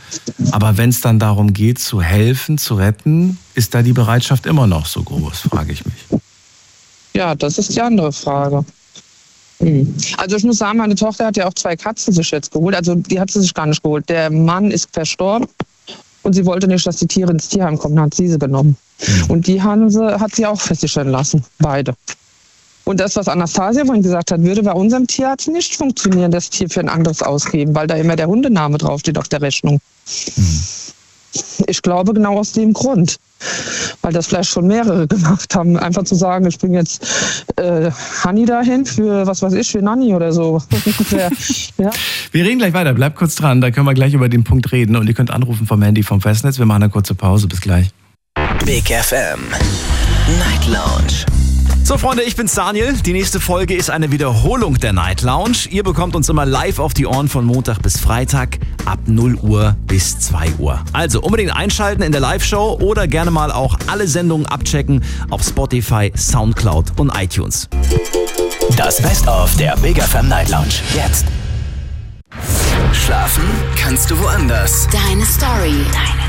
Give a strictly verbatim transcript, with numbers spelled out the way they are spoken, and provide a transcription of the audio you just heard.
Aber wenn es dann darum geht, zu helfen, zu retten, ist da die Bereitschaft immer noch so groß, frage ich mich. Ja, das ist die andere Frage. Hm. Also ich muss sagen, meine Tochter hat ja auch zwei Katzen sich jetzt geholt. Also die hat sie sich gar nicht geholt. Der Mann ist verstorben und sie wollte nicht, dass die Tiere ins Tierheim kommen. Dann hat sie sie genommen. Mhm. Und die Hanse hat sie auch feststellen lassen, beide. Und das, was Anastasia vorhin gesagt hat, würde bei unserem Tierarzt nicht funktionieren, das Tier für ein anderes ausgeben, weil da immer der Hundename draufsteht auf der Rechnung. Mhm. Ich glaube genau aus dem Grund. Weil das vielleicht schon mehrere gemacht haben. Einfach zu sagen, ich bringe jetzt äh, Hanni dahin für, was weiß ich, für Nanni oder so. Ja. Wir reden gleich weiter. Bleibt kurz dran, da können wir gleich über den Punkt reden. Und ihr könnt anrufen vom Handy vom Festnetz. Wir machen eine kurze Pause. Bis gleich. Big F M Night Lounge. So Freunde, ich bin's Daniel. Die nächste Folge ist eine Wiederholung der Night Lounge. Ihr bekommt uns immer live auf die Ohren von Montag bis Freitag ab null Uhr bis zwei Uhr. Also unbedingt einschalten in der Live-Show oder gerne mal auch alle Sendungen abchecken auf Spotify, Soundcloud und iTunes. Das Best-of der Big F M Night Lounge jetzt. Schlafen kannst du woanders. Deine Story. Deine